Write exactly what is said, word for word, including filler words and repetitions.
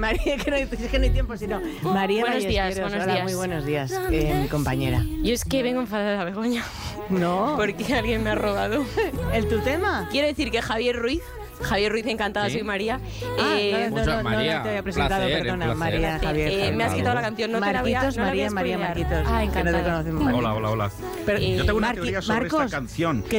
María, que no, es que no hay tiempo, sino María Buenos días, Ballesteros. buenos Hola, días. muy buenos días, eh, mi compañera. Yo es que vengo enfadada, Begoña. No. Porque alguien me ha robado. ¿El tu tema? Quiero decir que Javier Ruiz, Javier Ruiz, encantada, ¿Sí? soy María. Ah, eh, no, no, Muchas- no, no, María, no te había presentado, placer, perdona, un placer. María, Javier. eh, Javier. me has quitado la canción, no te la voy a Marquitos, no la voy a María, María spoilear. Marquitos. Ah, que no te encantada. conocemos. Hola, hola, hola. Pero, Eh, Yo tengo una Marqui- teoría sobre Marcos, esta canción. que